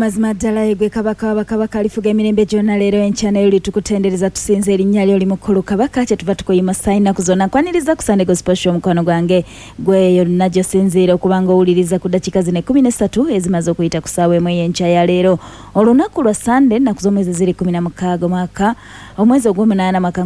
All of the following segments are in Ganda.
mazima ddala egwe kabaka alifuga emirembe gyonna leero enkya nayo litukutendereza tusinza erinnya lyo limukulu kabaka kyetuva tukuyima sayina kuzona nkwaniriza ku Sunday Gospel Show mukwano gwange gweyo najjo sinziira okubanga owuliriza ku dakiika zino 13 ezimaze okuyita ku ssaawa emu ey'enkya ya leero olunaku lwa Sunday ennaku z'omwezi ziri 16 mwaka omwezi ogw'omunaana mwaka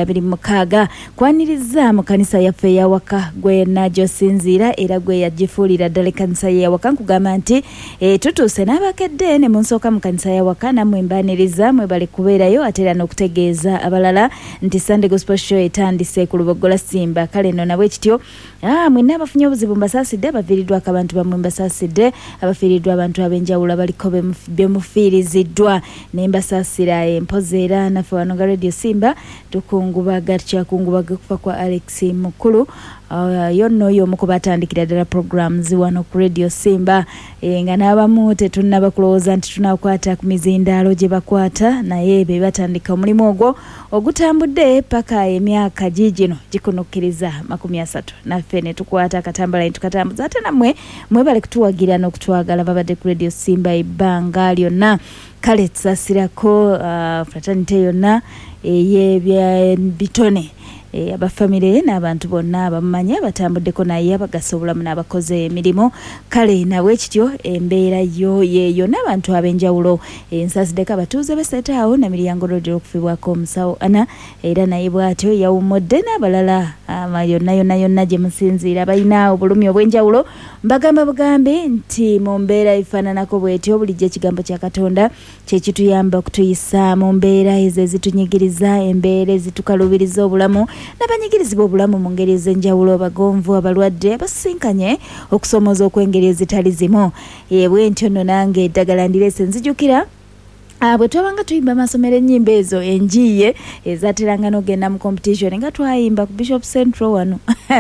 2026 kwaniriza mu kanisa yaffe eyawaka gwe najjo sinziira era gwe yagifuulira ddala ekkanisa eyawaka nkugamba nti tutuuse n'abakedde ne munsooka mu kanisa yawaka nammwe mbaaniriza mwebale kubeerayo ate era n'okutegeeza abalala nti Sunday Gospel Show etandise ku Lubogola Simba kale nno nabwe kityo mwenna abafunye obuzibu mbasaasidde abafiiriddwako abantu bammwe mbasaasidde abafiiriddwa abantu ab'enjawulo abaliko bemufiiriziddwa ne mbasaasira empozeera naffe wano ga Radio Simba tukungubaga tukyakungubaga okufa kwa Alex Mukulu yonno oyo omu ku batandikira ddala programs wano ku Radio Simba nga n'abamu tetunnaba kulowooza nti tunakwata ku mizindaalo gye bakwata naye be batandika omulimu ogwo ogutambudde paka emyaka gigino gikunukkiriza 30 naffe ne tukwata akatambala tukatambuza ate nammwe mwebale kutuwagira n'okutwagala babadde ku Radio Simba ebbanga lyonna kale tusaasirako fraternity yonna ey'ebya bitone abafamile n'abantu bonna abamumanyi abatambuddeko naye abagasa obulamu n'abakoze emirimu kale nawe kityo embeera yo yeeyo n'abantu ab'enjawulo ensasiddeko abatuuze b'Essetaawo na Miryango Road okufibwako omusawo ana era naye bw'atyo yawummudde n'abalala yonna gye musinziira balina obulumi obw'enjawulo mbagamba bugambe nti mu mbeera efaananako bw'etyo bulijjo ekigambo kya Katonda kye kituyamba okutuyisa mu mbeera ezo ezitunyigiriza embeera ezitukalubiriza obulamu n'abanyigirizibwa obulamu mu ngeri ez'enjawulo abagonvu abalwadde abasinkanye okusomooza okw'engeri ezitali zimu bwentyo nno nange eddagala ndireese nzijukira bwe twabanga tuyimba amasomero ennyimba ezo enjiye ezateranga n'ogenda mu competition nga twayimba ku Bishop Central wano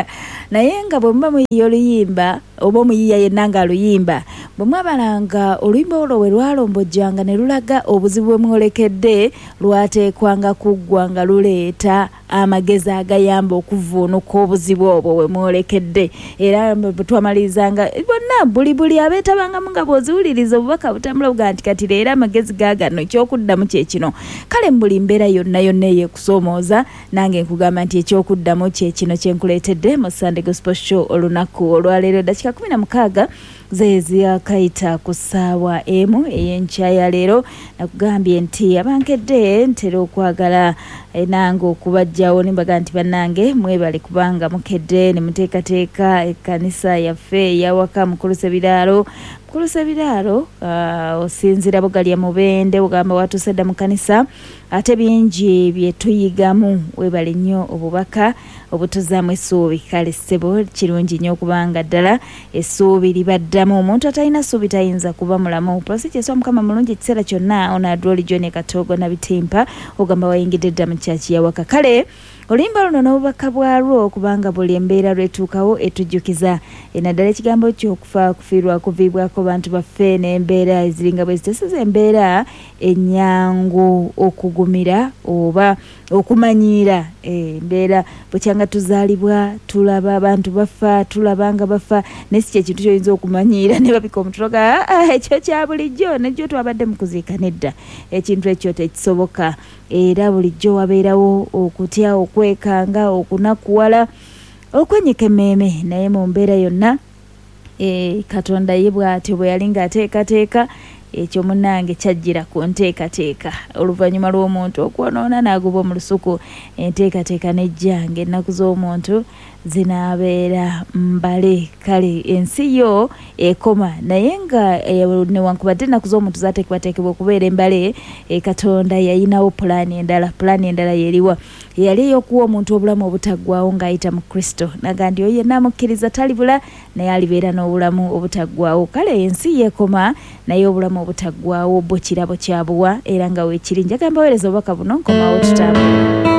naye nga bwe muba muyiya oluyimba oba omuyiya yenna nga aluyimba bwe mwabalanga oluyimba olwo we lwalombojjanga ne lulaga obuzibu bwe mwolekedde lwateekwanga kuggwa nga luleeta amagezi agayamba okuvuunuka obuzibu obwo we mwolekedde era bwe twamalizanga bonna buli abeetabangamu nga bw'oziwuliriza obubaka butambula buga nti kati leero amagezi gaagano ekyokuddamu kyekino kale mu buli mbeera yonna eyeekusoomooza nange nkugamba nti ekyokuddamu kyekino kyenkuleetedde mu Sunday Gospel Show olunaku olwaleero dakiika 16 zeziyakayita ku ssaawa emu ey'enkya ya leero nakugambye nti abankedde ntera okwagala nange okubajjawo nimbaga nti bannange mwebale kubanga mukedde ne muteekateeka ekkanisa yaffe eyawaka Mukulusebiraalo osinzira bugalya mubende bugamba watuuse dda mu kanisa ate bingi bye tuyigamu webale nnyo obubaka obutuzaamu essuubi kale ssebo kirungi nnyo okubanga ddala essuubi libaddamu omuntu atalina ssuubi tayinza kuba mulamu prositi eswa mukama mulungi ekiseera kyonna onaadwoli John Katogo na bitimpa ogamba wayingidde dda mu kyaki yawaka kale oluyimba luno n'obubaka bwalwo kubanga buli embeera lwetuukawo etujjukiza naddala ekigambo ky'okufa kufiirwa kuviibwako bantu baffe n'embeera eziringa bwe zitesiza embeera ennyangu okugumira oba okumanyiira embeera bukyanga tuzaalibwa tulaba abantu bafa tulabanga bafa naye si kyekintu kyoyinza okumanyiira ne babika omutuloga ekyo kya bulijjo nejjo twabadde mu kuziika nedda ekintu ekyo tekisoboka era bulijjo wabeerawo okutya okwekanga okunakuwala okwenyika emmeeme naye mu mbeera yonna Katonda ye bw'atyo bwe yali ng'ateekateeka ekyo munnange kyajjira ku nteekateeka oluvannyuma lw'omuntu okwonoona n'agoba mu lusuku enteekateeka nejja ng'ennaku z'omuntu zinaabeera mbale kale ensi yo ekoma naye nga newankubadde ennaku z'omuntu zaateekebwateekebwa okubeera embale Katonda yayinawo pulaani endala yeriwa yali ey'okuwa omuntu obulamu obutaggwaawo ng'ayita mu Kristo naga ndi oyo yenna amukkiriza talibula naye alibeera n'obulamu obutaggwaawo kale ensi yeekoma naye obulamu obutaggwaawo bwo kirabo kyabuwa era nga weekiri njagamba weereza obubaka buno nkomawo tutambula